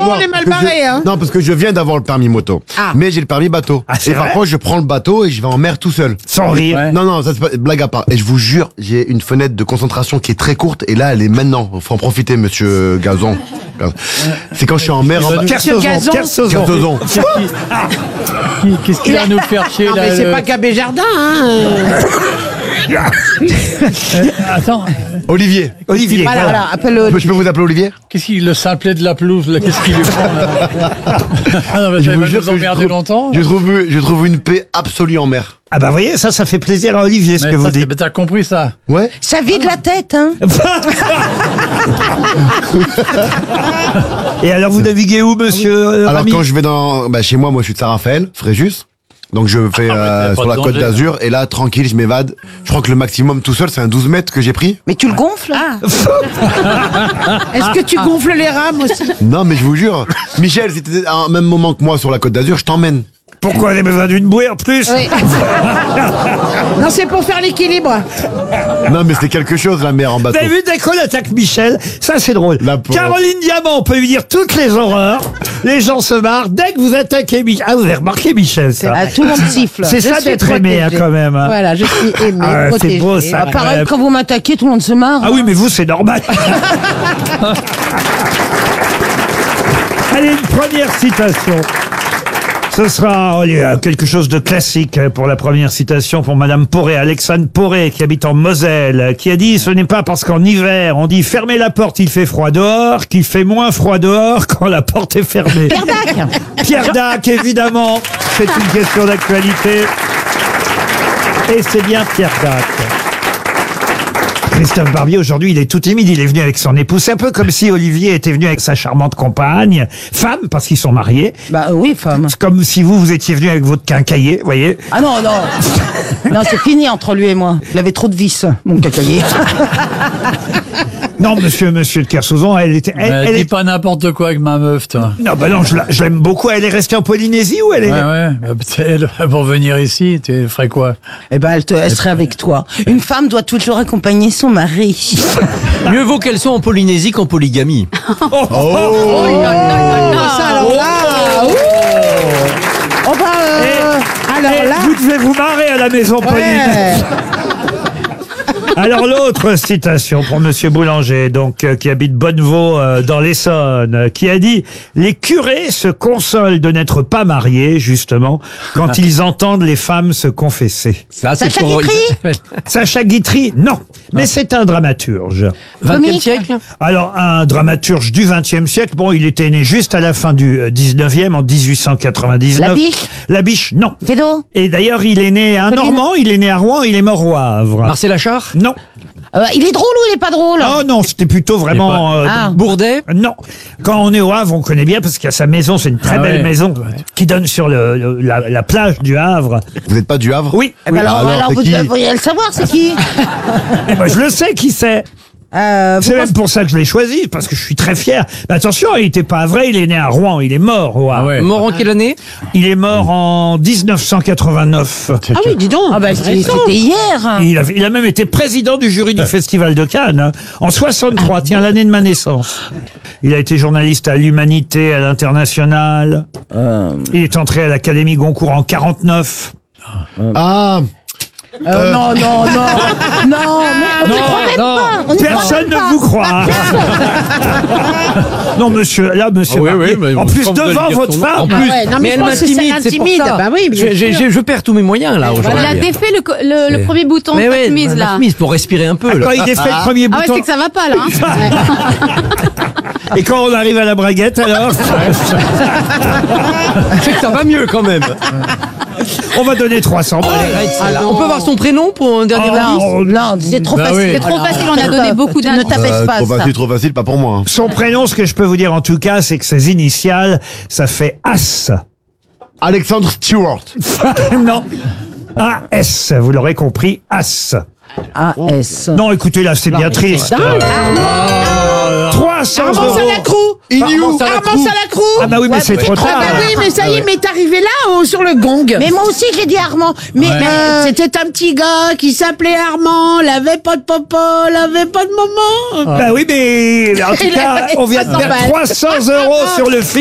on est mal barré, hein. Non, parce que je viens d'avoir le permis moto. Ah. Mais j'ai le permis bateau. c'est Et vrai parfois, je prends le bateau et je vais en mer tout seul. Sans rire. Ouais. Non, ça c'est pas blague à part. Et je vous jure, j'ai une fenêtre de concentration qui est très courte et là, elle est maintenant. Faut en profiter, monsieur Gazon. C'est quand je suis en mer. Kersozon. Kersozon. Qu'est-ce qu'il va nous faire chier Non, là mais c'est pas Gabé Jardin, hein. Attends, Olivier. Olivier. Voilà, appelle-le. Je peux vous appeler Olivier? qu'est-ce qu'il le simplet de la pelouse là? Qu'est-ce qu'il lui prend là? Ah non, mais ça va nous emmerder longtemps. je trouve une paix absolue en mer. Ah bah, vous voyez, ça fait plaisir à Olivier, ce Mais que vous ça, dites. t'as compris ça? Ouais. Ça vide la tête, hein. Et alors, vous naviguez où, monsieur Alors Rami quand je vais chez moi, je suis de Saint-Raphaël, Fréjus. Donc je fais pas sur de la côte danger. d'Azur et là tranquille, je m'évade. Je crois que le maximum tout seul, c'est un 12 mètres que j'ai pris. Mais tu le gonfles? Est-ce que tu gonfles les rames aussi? Non, mais je vous jure, Michel, si t'étais en même moment que moi sur la côte d'Azur, je t'emmène. Pourquoi on a besoin d'une bouée en plus? Oui. Non, c'est pour faire l'équilibre. Non, mais c'est quelque chose la mer en Vous bateau. avez vu, dès qu'on attaque Michel, ça c'est drôle. La pauvre. Caroline Diamant, on peut lui dire toutes les horreurs. Les gens se marrent. Dès que vous attaquez Michel. Ah, vous avez remarqué Michel, ça. Ah, tout le monde siffle. C'est Je ça suis d'être aimé, protégée. quand même. Hein. Voilà, je suis aimée, Ah, c'est protégée. beau, ça, quand Pareil, même. quand vous m'attaquez, tout le monde se marre. Ah oui, mais vous, c'est normal. Allez, une première citation. Ce sera quelque chose de classique pour la première citation pour Madame Poré, Alexandre Poré, qui habite en Moselle, qui a dit « Ce n'est pas parce qu'en hiver, on dit fermez la porte, il fait froid dehors, qu'il fait moins froid dehors quand la porte est fermée. » Pierre Dac. Pierre Dac, évidemment. C'est une question d'actualité. Et c'est bien Pierre Dac. Christophe Barbier, aujourd'hui, il est tout timide. Il est venu avec son épouse. C'est un peu comme si Olivier était venu avec sa charmante compagne, femme, parce qu'ils sont mariés. Bah oui, femme. C'est comme si vous étiez venu avec votre quincaillier, vous voyez. Ah non, non. Non, c'est fini entre lui et moi. Il avait trop de vis, mon cacaillé. Non, monsieur de Kersozon, elle était... Elle Dis est... pas n'importe quoi avec ma meuf, toi. Non, bah non, je l'aime beaucoup. Elle est restée en Polynésie ou elle est... Ouais. Elle, pour venir ici, tu ferais quoi? Eh ben, elle serait avec toi. Une femme doit toujours accompagner son mari. Mieux vaut qu'elle soit en Polynésie qu'en polygamie. Ça, alors là... ouh. Oh bah... alors là... Vous devez vous marrer à la maison, Pauline. Ouais. Alors l'autre citation pour Monsieur Boulanger, donc qui habite Bonnevaux dans l'Essonne, qui a dit « Les curés se consolent de n'être pas mariés, justement, quand ils entendent les femmes se confesser. Ça, Sacha Guitry » Sacha Guitry, non, mais c'est un dramaturge. 20e siècle. Alors un dramaturge du XXe siècle, bon, il était né juste à la fin du 19e, en 1899. Labiche La Biche, non. Fédo. Et d'ailleurs, il est né un Normand, il est né à Rouen, il est mort au Havre. Marcel Achard. Non. Il est drôle ou il est pas drôle? Oh non, c'était plutôt vraiment... Ah. Bourdet. Non. Quand on est au Havre, on connaît bien parce qu'il y a sa maison, c'est une très belle maison qui donne sur la plage du Havre. Vous n'êtes pas du Havre? Oui. Eh ben alors c'est vous qui devriez le savoir, c'est qui? Et moi, je le sais qui c'est. C'est même pour ça que je l'ai choisi, parce que je suis très fier. Mais attention, il n'était pas vrai, il est né à Rouen, il est mort au Havre. Ah ouais. Mort en quelle année? Il est mort en 1989. Ah oui, dis donc. Ah bah c'était hier. Il a même été président du jury du Festival de Cannes, hein, en 63, tiens, l'année de ma naissance. Il a été journaliste à l'Humanité, à l'International. Il est entré à l'Académie Goncourt en 49. Ah, Non, mais on ne croit même pas. On n'y croit Personne même ne pas. vous croit. Non, monsieur, Ah oui, Barbier, mais en plus quand vous allez devant dire votre son nom. femme. En plus, Ouais, non, mais elle je pense que c'est m'intimide, c'est pour intimide. ça. Bah oui, bien sûr. Je perds tous mes moyens là aujourd'hui. Il a défait le premier bouton de Mais la ouais, chemise, la là. chemise pour respirer un peu. Quand Là. il défait le premier Ah ouais, bouton. c'est que ça va pas, là. Hein. Et quand on arrive à la braguette, alors C'est que ça va mieux quand même. on va donner 300 balles. On peut voir son prénom pour un dernier indice? Non, c'est trop Bah facile. oui. C'est trop facile, on a donné beaucoup Ne d'indices. t'abaisse pas, ça. trop facile, pas pour moi. hein. Son prénom, ce que je peux vous dire en tout cas, c'est que ses initiales, ça fait As. Alexandre Stewart. Non. A-S, vous l'aurez compris, As. A-S. Non, écoutez, là, c'est bien triste. 300 Armand euros. Salacrou. Armand Salacrou. Ah bah oui, mais c'est trop Ah tard. bah oui, mais ça y est, mais t'es arrivé là sur le gong. Mais moi aussi j'ai dit Armand. Mais c'était un petit gars qui s'appelait Armand, il avait pas de papa, il avait pas de maman. Bah oui, mais en tout cas, on vient de 300 perdre balles. 300 euros sur le film.